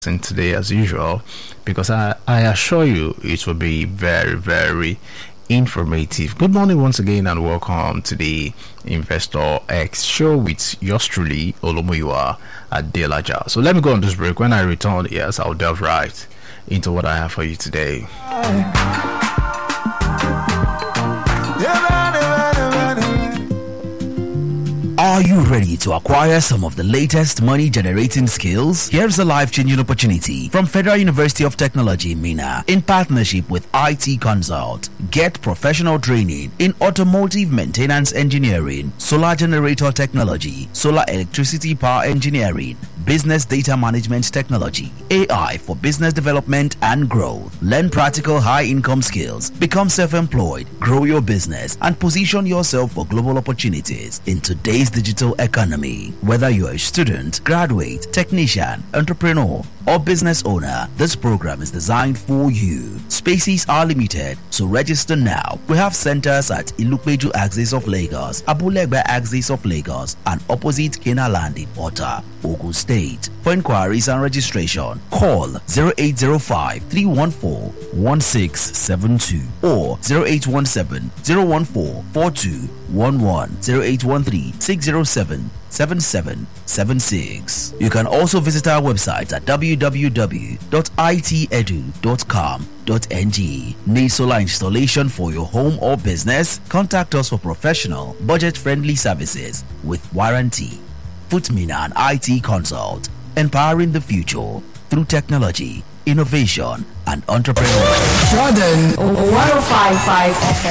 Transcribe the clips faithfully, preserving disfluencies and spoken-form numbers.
today as usual, because I, I assure you it will be very, very informative. Good morning once again and welcome to the Investor X show with yours truly, Olumuyiwa Adelaja. So let me go on this break. When I return, yes, I'll delve right into what I have for you today. Are you ready to acquire some of the latest money-generating skills? Here's a life-changing opportunity from Federal University of Technology, Minna, in partnership with I T Consult. Get professional training in automotive maintenance engineering, solar generator technology, solar electricity power engineering, business data management technology, A I for business development and growth. Learn practical high-income skills, become self-employed, grow your business, and position yourself for global opportunities in today's digital economy. Whether you're a student, graduate, technician, entrepreneur, or business owner, this program is designed for you. Spaces are limited, so register now. We have centers at Ilupeju axis of Lagos, Abulegbe axis of Lagos, and opposite Kena Land in Ota, Ogun State. For inquiries and registration, call zero eight zero five, three one four, one six seven two or zero eight one seven, zero one four, four two one one, zero eight one three, six zero seven, seven seven seven six. You can also visit our website at w w w dot i t edu dot com dot n g. Need solar installation for your home or business? Contact us for professional, budget-friendly services with warranty. Footmina and I T Consult, empowering the future through technology, innovation, and entrepreneurship. Jordan one oh five point five F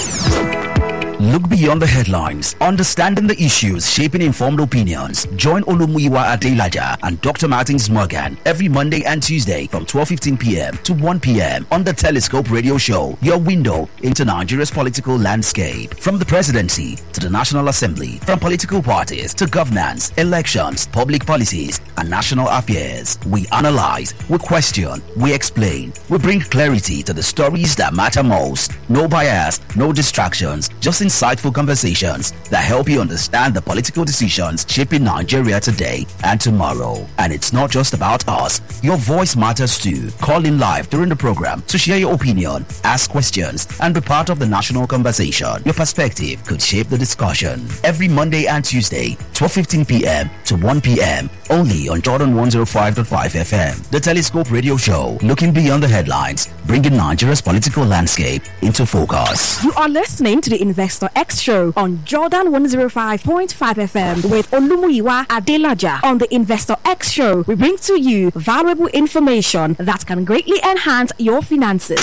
M. Look beyond the headlines, understanding the issues shaping informed opinions. Join Olumuyiwa Adelaja and Doctor Martins Morgan every Monday and Tuesday from twelve fifteen p.m. to one p.m. on the Telescope Radio Show, your window into Nigeria's political landscape. From the presidency to the National Assembly, from political parties to governance, elections, public policies, and national affairs, we analyze, we question, we explain, we bring clarity to the stories that matter most. No bias, no distractions, just insightful conversations that help you understand the political decisions shaping Nigeria today and tomorrow. And it's not just about us. Your voice matters too. Call in live during the program to share your opinion, ask questions, and be part of the national conversation. Your perspective could shape the discussion. Every Monday and Tuesday, twelve fifteen p.m. to one p.m. only on Jordan one oh five point five F M. The Telescope Radio Show, looking beyond the headlines, bringing Nigeria's political landscape into focus. You are listening to the Investor X Show on Jordan one oh five point five F M with Olumuyiwa Adelaja. On the Investor X Show, we bring to you valuable information that can greatly enhance your finances.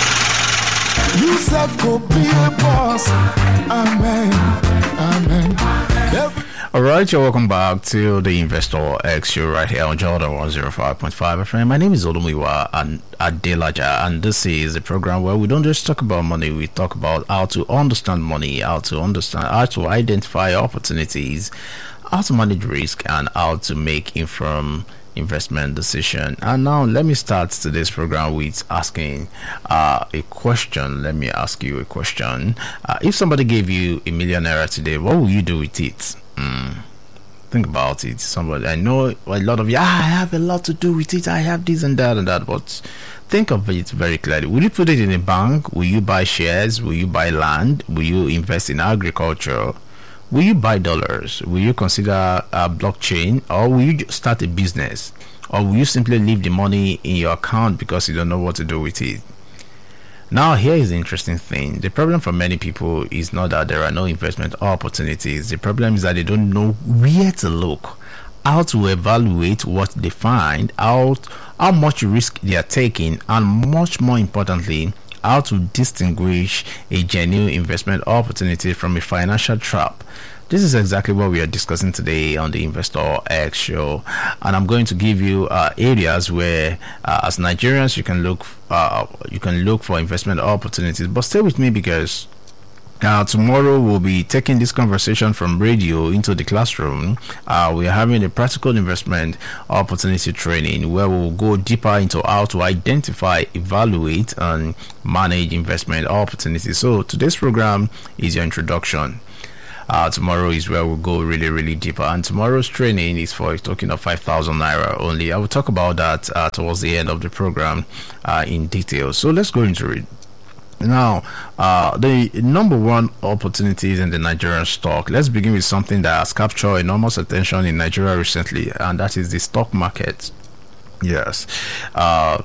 You said go be a boss. Amen. Amen. Every- All right, you're welcome back to the Investor X show right here on Jordan one oh five point five F M. My name is Olumuyiwa Adelaja, and this is a program where we don't just talk about money, we talk about how to understand money, how to understand, how to identify opportunities, how to manage risk, and how to make informed investment decision. And now let me start today's program with asking uh, a question. Let me ask you a question. Uh, if somebody gave you a million naira today, what will you do with it? Mm. Think about it. Somebody, I know a lot of you, ah, I have a lot to do with it, I have this and that and that, but think of it very clearly. Will you put it in a bank? Will you buy shares? Will you buy land? Will you invest in agriculture? Will you buy dollars? Will you consider a blockchain? Or will you start a business? Or will you simply leave the money in your account because you don't know what to do with it? Now, here is the interesting thing. The problem for many people is not that there are no investment opportunities. The problem is that they don't know where to look, how to evaluate what they find, how, how much risk they are taking, and much more importantly, how to distinguish a genuine investment opportunity from a financial trap. This is exactly what we are discussing today on the Investor X show, and I'm going to give you uh, areas where, uh, as Nigerians, you can look uh, you can look for investment opportunities. But stay with me, because Uh, tomorrow we'll be taking this conversation from radio into the classroom. Uh, we are having a practical investment opportunity training where we'll go deeper into how to identify, evaluate, and manage investment opportunities. So today's program is your introduction. Uh, tomorrow is where we'll go really, really deeper. And tomorrow's training is for a token of five thousand naira only. I will talk about that uh, towards the end of the program uh, in detail. So let's go into it. Now, uh, the number one opportunities in the Nigerian stock. Let's begin with something that has captured enormous attention in Nigeria recently, and that is the stock market. Yes. Uh,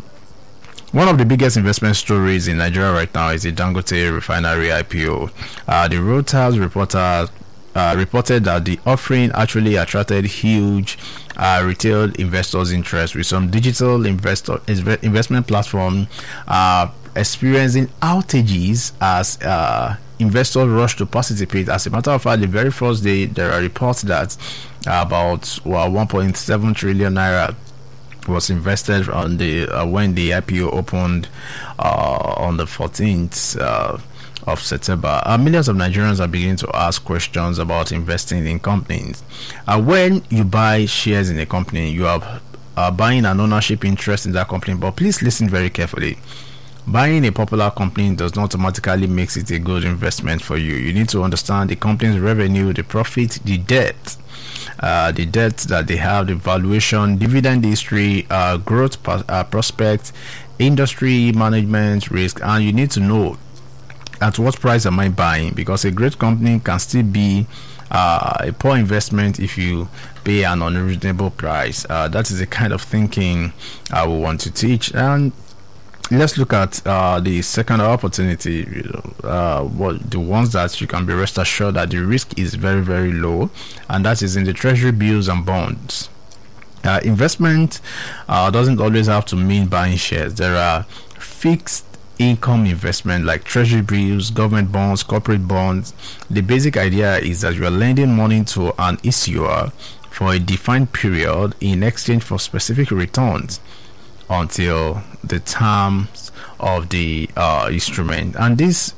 one of the biggest investment stories in Nigeria right now is the Dangote refinery I P O. Uh, the Reuters reporter uh, reported that the offering actually attracted huge uh, retail investors' interest, with some digital investor investment platform uh, experiencing outages as uh, investors rush to participate. As a matter of fact, the very first day, there are reports that uh, about well, one point seven trillion naira was invested on the uh, when the I P O opened uh, on the fourteenth uh, of September. Uh, millions of Nigerians are beginning to ask questions about investing in companies. Uh, when you buy shares in a company, you are uh, buying an ownership interest in that company. But please listen very carefully. Buying a popular company does not automatically make it a good investment for you. You need to understand the company's revenue, the profit, the debt, uh, the debt that they have, the valuation, dividend history, uh, growth uh, prospects, industry management risk, and you need to know at what price am I buying, because a great company can still be uh, a poor investment if you pay an unreasonable price. Uh, that is the kind of thinking I will want to teach. And let's look at uh, the second opportunity, you know, uh, what the ones that you can be rest assured that the risk is very, very low, and that is in the treasury bills and bonds. Uh, investment uh, doesn't always have to mean buying shares. There are fixed income investment like treasury bills, government bonds, corporate bonds. The basic idea is that you are lending money to an issuer for a defined period in exchange for specific returns until the terms of the uh, instrument. And this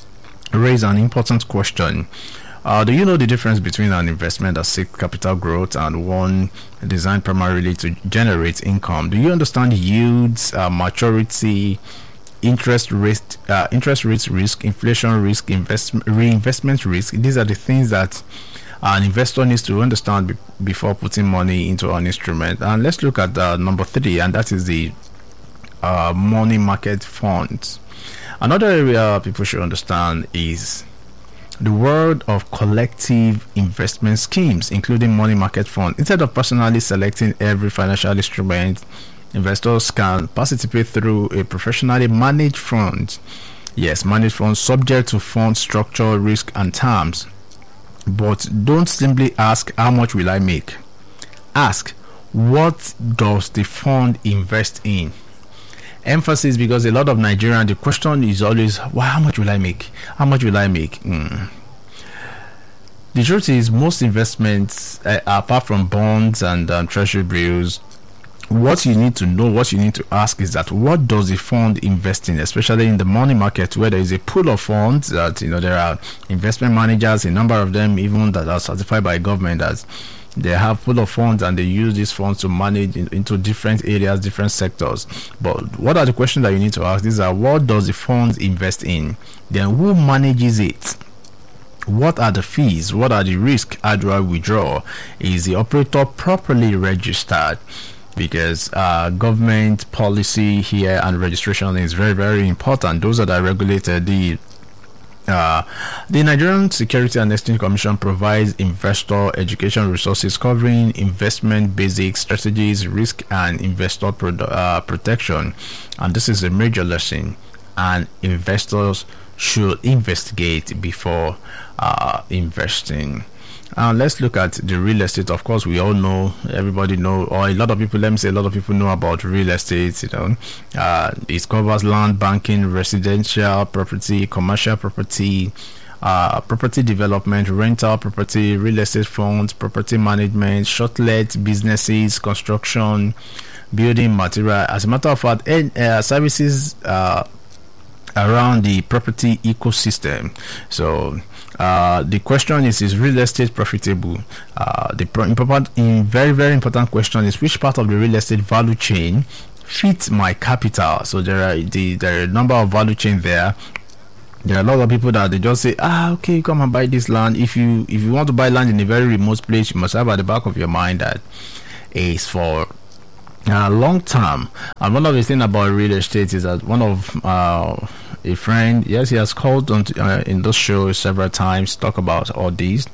raises an important question. Uh, do you know the difference between an investment that seeks capital growth and one designed primarily to generate income? Do you understand yields, uh, maturity, interest rate, uh, interest rates risk, inflation risk, investment, reinvestment risk? These are the things that an investor needs to understand be- before putting money into an instrument. And let's look at uh, number three, and that is the uh, money market funds. Another area people should understand is the world of collective investment schemes, including money market funds. Instead of personally selecting every financial instrument, investors can participate through a professionally managed fund. Yes, managed funds subject to fund structure, risk, and terms. But don't simply ask, how much will I make? Ask, what does the fund invest in? Emphasis, because a lot of Nigerians, the question is always, well, how much will I make? How much will I make? Mm. The truth is, most investments, uh, apart from bonds and um, treasury bills, what you need to know, what you need to ask is that what does the fund invest in, especially in the money market, where there is a pool of funds that, you know, there are investment managers, a number of them even that are certified by government as they have pool of funds, and they use these funds to manage in, into different areas, different sectors. But what are the questions that you need to ask? These are, what does the fund invest in? Then who manages it? What are the fees? What are the risks? How do I withdraw? Is the operator properly registered? Because uh, government policy here and registration is very, very important. Those that are regulated, the uh, the Nigerian Security and Exchange Commission provides investor education resources covering investment basics, strategies, risk, and investor pro- uh, protection. And this is a major lesson, and investors should investigate before uh, investing. Uh, let's look at the real estate. Of course, we all know, everybody know, or a lot of people, let me say a lot of people know about real estate. You know, uh, it covers land, banking, residential property, commercial property, uh, property development, rental property, real estate funds, property management, short-let businesses, construction, building material. As a matter of fact, uh, services uh, around the property ecosystem. So uh, the question is, is real estate profitable? Uh, the pro- important, in very, very important question is, which part of the real estate value chain fits my capital? So there are the there are a number of value chain there. There are a lot of people that they just say, ah, okay, come and buy this land. If you if you want to buy land in a very remote place, you must have at the back of your mind that it's for uh, long term. And one of the things about real estate is that one of uh, a friend, yes, he has called on to, uh, in this show several times, talk about all these.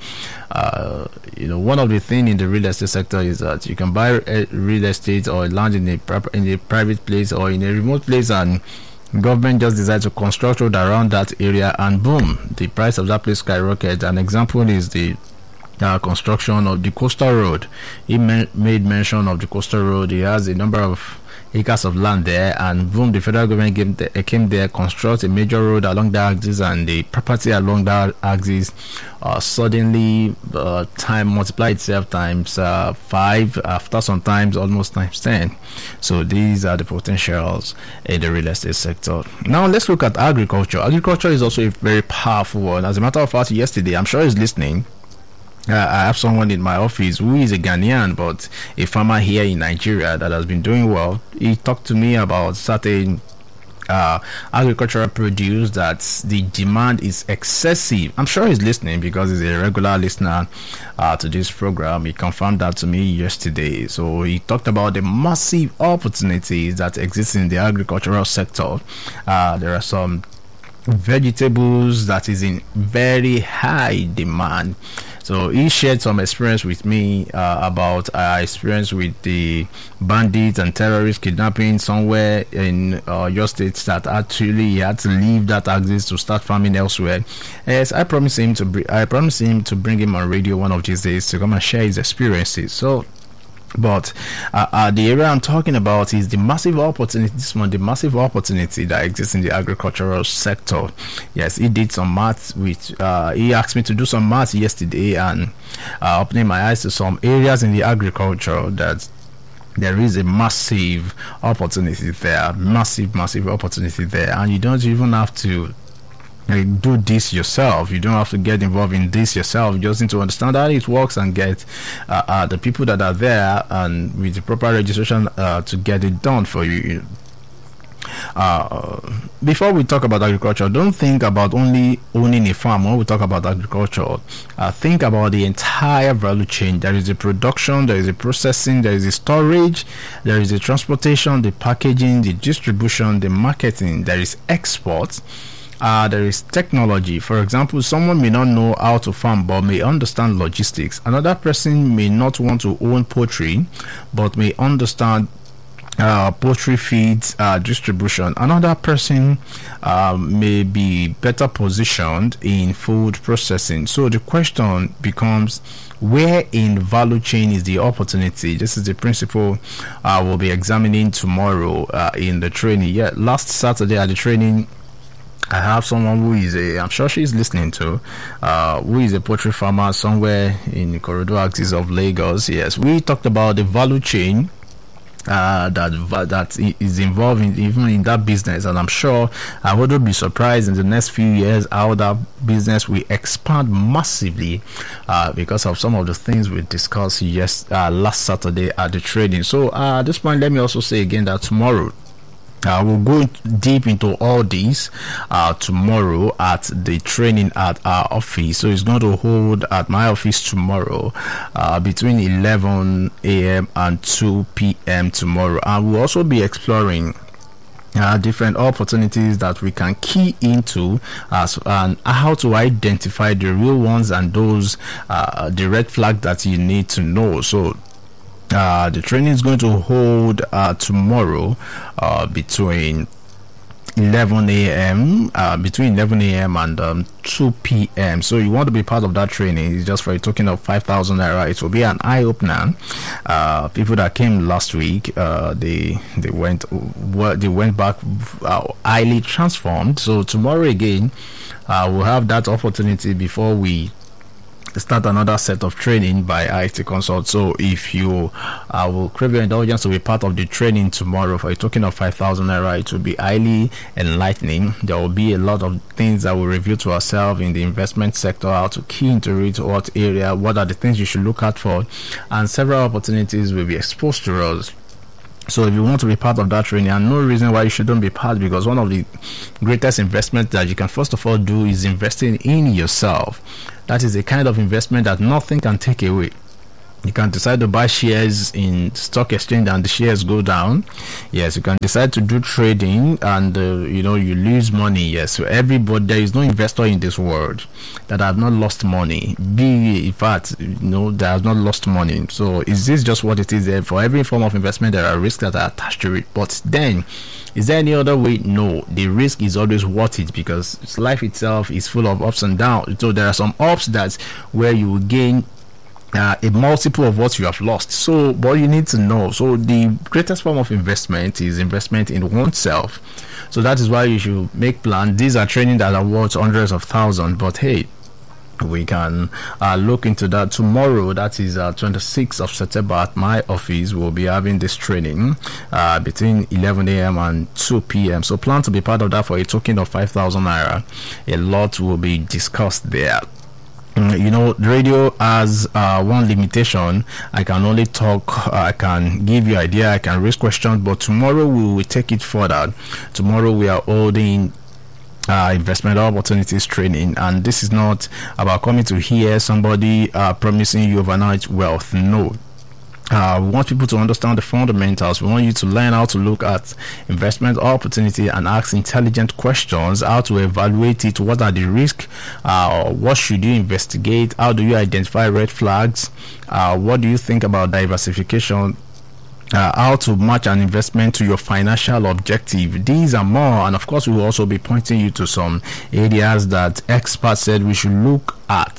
Uh, you know, one of the things in the real estate sector is that you can buy a real estate or land in a prop- in a private place or in a remote place, and government just decides to construct road around that area, and boom, the price of that place skyrockets. An example is the uh, construction of the coastal road. He ma- made mention of the coastal road. He has a number of acres of land there, and boom, the federal government came, the, came there, construct a major road along that axis, and the property along that axis uh, suddenly uh, time multiply itself times uh, five, after sometimes almost times ten. So these are the potentials in the real estate sector. Now let's look at agriculture. Agriculture is also a very powerful one. As a matter of fact, yesterday, I'm sure he's listening, Uh, I have someone in my office who is a Ghanaian but a farmer here in Nigeria that has been doing well. He talked to me about certain uh, agricultural produce that the demand is excessive. I'm sure he's listening because he's a regular listener uh, to this program. He confirmed that to me yesterday. So he talked about the massive opportunities that exist in the agricultural sector. Uh, there are some vegetables that is in very high demand. So he shared some experience with me uh, about uh, experience with the bandits and terrorist kidnapping somewhere in uh, your states that actually he had to leave that axis to start farming elsewhere. Yes, I promised him to br- I promised him to bring him on radio one of these days to come and share his experiences. So. But uh, uh, the area I'm talking about is the massive opportunity. This one, the massive opportunity that exists in the agricultural sector. Yes, he did some maths. With uh, he asked me to do some maths yesterday, and uh, opening my eyes to some areas in the agriculture that there is a massive opportunity there. Massive, massive opportunity there, and you don't even have to do this yourself. You don't have to get involved in this yourself. You just need to understand how it works and get uh, uh, the people that are there and with the proper registration uh, to get it done for you. Uh, before we talk about agriculture, don't think about only owning a farm. When we talk about agriculture, uh, think about the entire value chain. There is a production, there is a processing, there is a storage, there is a transportation, the packaging, the distribution, the marketing, there is export. Uh, there is technology. For example, someone may not know how to farm but may understand logistics. Another person may not want to own poultry but may understand uh, poultry feeds uh, distribution. Another person uh, may be better positioned in food processing. So the question becomes, where in value chain is the opportunity? This is the principle uh, we'll be examining tomorrow uh, in the training. Yeah, last Saturday at the training, I have someone who is a, I'm sure she's listening to, uh, who is a poultry farmer somewhere in the corridor axis of Lagos. Yes, we talked about the value chain uh, that that is involved in, even in that business, and I'm sure I wouldn't be surprised in the next few years how that business will expand massively uh, because of some of the things we discussed yes uh, last Saturday at the training. So uh, at this point, let me also say again that tomorrow, Uh, we'll go deep into all these uh, tomorrow at the training at our office. So it's going to hold at my office tomorrow uh, between eleven a.m. and two p.m. tomorrow. And we'll also be exploring Uh, different opportunities that we can key into as and how to identify the real ones and those uh, the red flag that you need to know. So Uh, the training is going to hold uh, tomorrow uh, between eleven a.m. Uh, between eleven a.m. and um, two p.m. So you want to be part of that training. It's just for a token of five thousand naira. It will be an eye opener. Uh, people that came last week, uh, they they went they went back uh, highly transformed. So tomorrow again, uh, we'll have that opportunity before we start another set of training by I T Consult. So if you uh, will crave your indulgence to be part of the training tomorrow for a token of five thousand naira, it will be highly enlightening. There will be a lot of things that we'll review to ourselves in the investment sector, how to key into it, what area, what are the things you should look out for, and several opportunities will be exposed to us So if you want to be part of that training, and no reason why you shouldn't be part, because one of the greatest investments that you can first of all do is investing in yourself. That is a kind of investment that nothing can take away. You can decide to buy shares in stock exchange and the shares go down. Yes, you can decide to do trading and uh, you know, you lose money. Yes, so everybody, there is no investor in this world that have not lost money. Be in fact, you know, that has not lost money. So is this just what it is? There for every form of investment there are risks that are attached to it. But then, is there any other way? No, the risk is always worth it, because life itself is full of ups and downs. So there are some ups that where you will gain Uh, a multiple of what you have lost. So what you need to know, so the greatest form of investment is investment in oneself. So that is why you should make plans. These are training that are worth hundreds of thousands, but hey, we can uh, look into that tomorrow. That is uh, twenty-sixth of September at my office. We'll be having this training uh, between eleven a.m. and two p.m. So plan to be part of that for a token of five thousand naira. A lot will be discussed there. You know, radio has uh, one limitation. I can only talk, uh, I can give you idea, I can raise questions, but tomorrow we will take it further. Tomorrow we are holding Uh, investment opportunities training, and this is not about coming to hear somebody uh, promising you overnight wealth. No. Uh, we want people to understand the fundamentals. We want you to learn how to look at investment opportunity and ask intelligent questions, how to evaluate it, what are the risks, uh, what should you investigate, how do you identify red flags, uh, what do you think about diversification, Uh, how to match an investment to your financial objective. These are more, and of course we will also be pointing you to some areas that experts said we should look at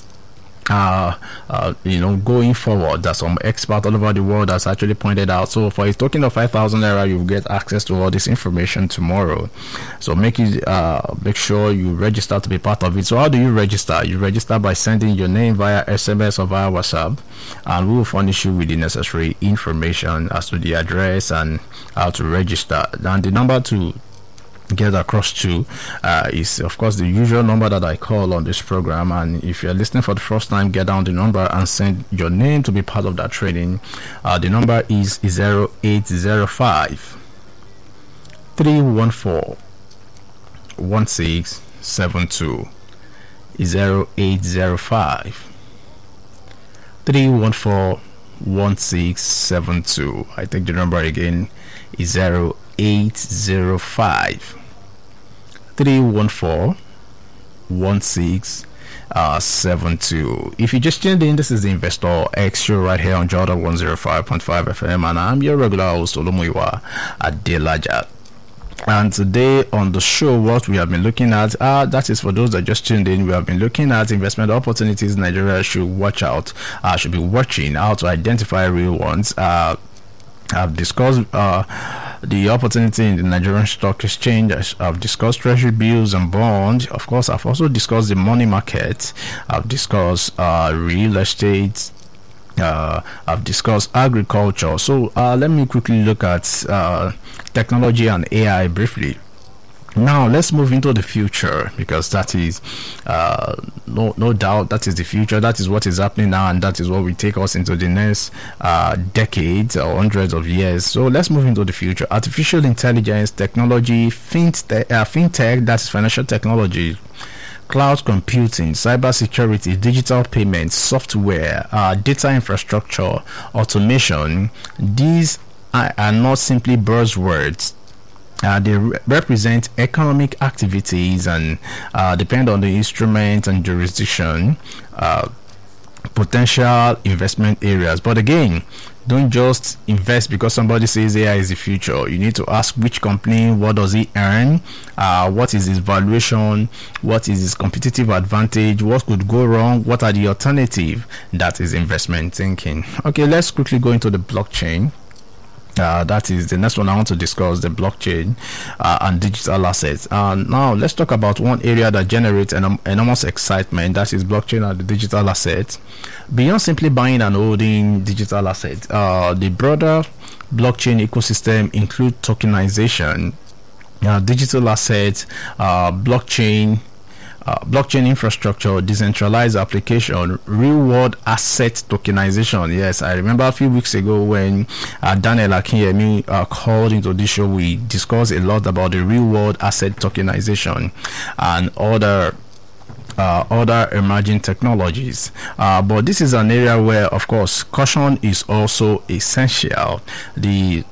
uh, uh you know, going forward, that some experts all over the world has actually pointed out. So for a token of five thousand naira, you will get access to all this information tomorrow. So make it uh make sure you register to be part of it. So how do you register? You register by sending your name via S M S or via WhatsApp, and we will furnish you with the necessary information as to the address and how to register. And the number to get across to uh, is of course the usual number that I call on this program. And if you're listening for the first time, get down the number and send your name to be part of that training. Uh, the number is zero eight zero five, three one four, one six seven two. zero eight zero five, three one four, one six seven two. I think the number again is zero eight zero five, three one four, one six seven two. If you just tuned in, this is the Investor X Show right here on Jordan one oh five point five F M, and I'm your regular host Olomuyiwa Adelaja. And today on the show, what we have been looking at, uh, that is for those that just tuned in, we have been looking at investment opportunities Nigeria should watch out, uh, should be watching, how to identify real ones. Uh, I've discussed uh, the opportunity in the Nigerian Stock Exchange. I've discussed treasury bills and bonds. Of course, I've also discussed the money market. I've discussed uh, real estate. Uh, I've discussed agriculture. So uh, let me quickly look at uh, technology and A I briefly. Now let's move into the future, because that is uh, no no doubt that is the future. That is what is happening now, and that is what will take us into the next uh, decades or hundreds of years. So let's move into the future. Artificial intelligence, technology, fintech, uh, fintech that is financial technology, cloud computing, cybersecurity, digital payments, software, uh, data infrastructure, automation. These are, are not simply buzzwords. Uh, they re- represent economic activities and uh, depend on the instrument and jurisdiction, uh, potential investment areas. But again, don't just invest because somebody says A I is the future. You need to ask which company, what does it earn, uh, what is its valuation, what is its competitive advantage, what could go wrong, what are the alternatives. That is investment thinking. Okay, let's quickly go into the blockchain. Uh, that is the next one I want to discuss, the blockchain uh, and digital assets. Uh, now let's talk about one area that generates an um, enormous excitement, that is blockchain and the digital assets. Beyond simply buying and holding digital assets, uh, the broader blockchain ecosystem includes tokenization, uh, digital assets, uh, blockchain, uh, blockchain infrastructure, decentralized application, real-world asset tokenization. Yes, I remember a few weeks ago when uh, Daniel Akinyemi uh, called into this show, we discussed a lot about the real-world asset tokenization and other Uh, other emerging technologies, uh, but this is an area where, of course, caution is also essential. The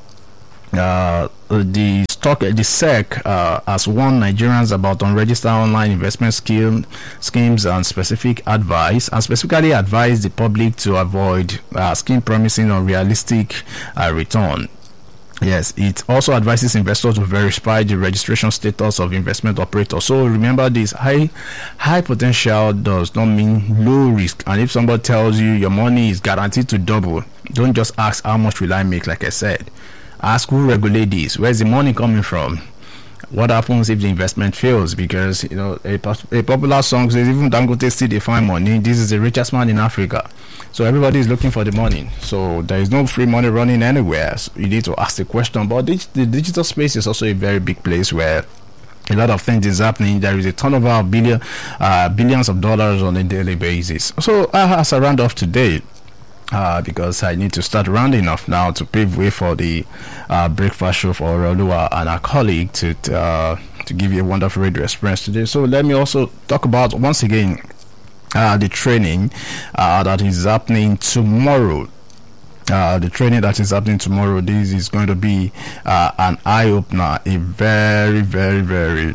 uh, the stock, the S E C, uh, has warned Nigerians about unregistered online investment scheme schemes and specific advice, and specifically advised the public to avoid uh, scheme promising unrealistic uh, return. Yes, it also advises investors to verify the registration status of investment operators. So remember this, high high potential does not mean low risk. And if somebody tells you your money is guaranteed to double, don't just ask how much will I make, like I said. Ask who regulates this. Where's the money coming from? What happens if the investment fails? Because, you know, a, a popular song says even Dangote still they find money. This is the richest man in Africa. So everybody is looking for the money. So there is no free money running anywhere. So you need to ask the question. But dig- the digital space is also a very big place where a lot of things is happening. There is a turnover of billion, uh, billions of dollars on a daily basis. So uh, as I round off today, Uh, because I need to start rounding off now to pave way for the uh, breakfast show for Orolua and our colleague to uh, to give you a wonderful radio experience today. So let me also talk about once again uh, the training uh, that is happening tomorrow. Uh, the training that is happening tomorrow. This is going to be uh, an eye opener, a very very very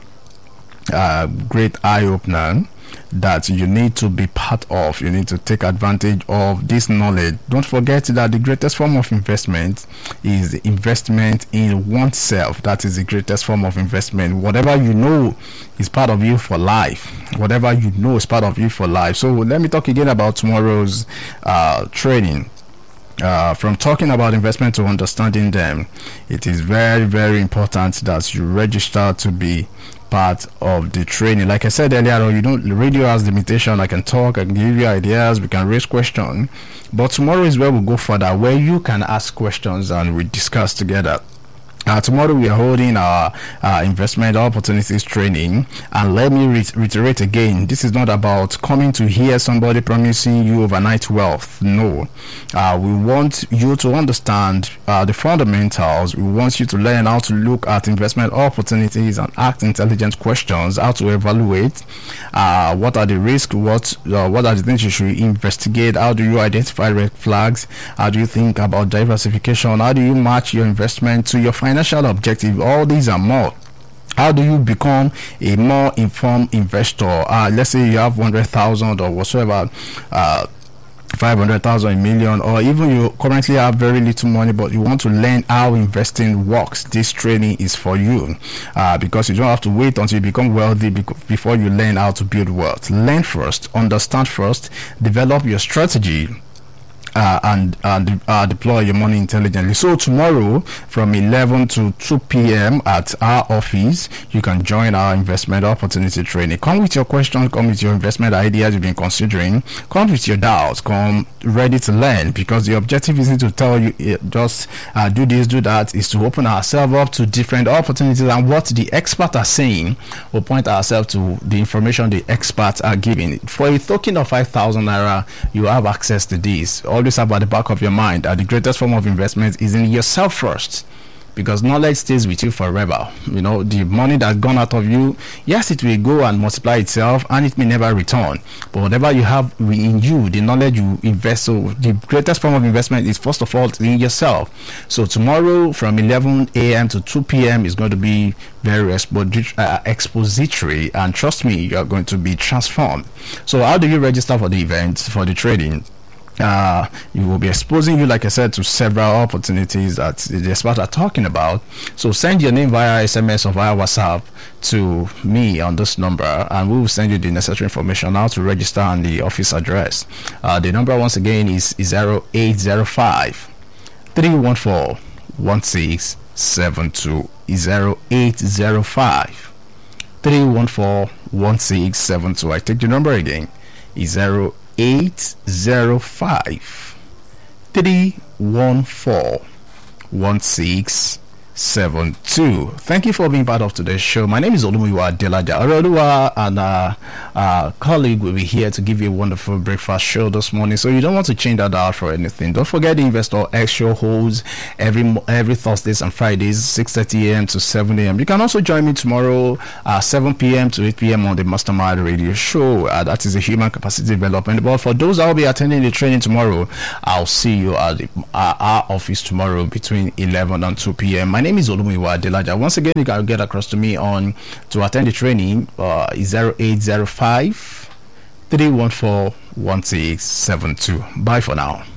uh, great eye opener that you need to be part of. You need to take advantage of this knowledge. Don't forget that the greatest form of investment is the investment in oneself. That is the greatest form of investment. Whatever you know is part of you for life. Whatever you know is part of you for life. So let me talk again about tomorrow's uh, training. Uh, from talking about investment to understanding them, it is very very important that you register to be part of the training. Like I said earlier on, you know, the radio has limitation. I can talk, I can give you ideas, we can raise questions, but tomorrow is where we go further, where you can ask questions and we discuss together. Uh, tomorrow we are holding our uh, investment opportunities training, and let me re- reiterate again, this is not about coming to hear somebody promising you overnight wealth. No, uh, we want you to understand uh, the fundamentals. We want you to learn how to look at investment opportunities and ask intelligent questions, how to evaluate uh, what are the risks, what uh, what are the things you should investigate, how do you identify red flags, how do you think about diversification, how do you match your investment to your financial financial objective. All these are more. How do you become a more informed investor? Uh, let's say you have one hundred thousand or whatsoever, uh, five hundred thousand, a million, or even you currently have very little money, but you want to learn how investing works. This training is for you, uh, because you don't have to wait until you become wealthy bec- before you learn how to build wealth. Learn first, understand first, develop your strategy. Uh, and uh, de- uh, deploy your money intelligently. So tomorrow from eleven to two p.m. at our office, you can join our investment opportunity training. Come with your questions, come with your investment ideas you've been considering, come with your doubts, come ready to learn, because the objective isn't to tell you uh, just uh, do this, do that. Is to open ourselves up to different opportunities, and what the experts are saying, we'll point ourselves to the information the experts are giving. For a token of five thousand naira, you have access to this. All Always have at the back of your mind that the greatest form of investment is in yourself first, because knowledge stays with you forever. You know, the money that's gone out of you, yes, it will go and multiply itself and it may never return, but whatever you have in you, the knowledge you invest, so the greatest form of investment is first of all in yourself. So tomorrow from eleven a.m. to two p.m. is going to be very expo- uh, expository, and trust me, you are going to be transformed. So how do you register for the event, for the trading? Uh, you will be exposing you, like I said, to several opportunities that the experts are talking about. So send your name via S M S or via WhatsApp to me on this number, and we will send you the necessary information how to register and the office address. Uh, the number once again is zero eight zero five, three one four, one six seven two. zero eight zero five, three one four, one six seven two. I take the number again. Is zero eight zero five, three one four, one six seven two. Thank you for being part of today's show. My name is Olumuyiwa Adelaja. Orodua and our uh, colleague will be here to give you a wonderful breakfast show this morning. So you don't want to change that out for anything. Don't forget the Investor X Show holds every every Thursdays and Fridays, six thirty a.m. to seven a.m. You can also join me tomorrow, uh, seven p.m. to eight p.m. on the Mastermind Radio Show. Uh, that is a human capacity development. But for those that will be attending the training tomorrow, I'll see you at the, uh, our office tomorrow between eleven and two p.m. My name is Olumuyiwa Adelaja. Once again, you can get across to me on to attend the training. Uh, zero eight zero five, three one four, one six seven two. Bye for now.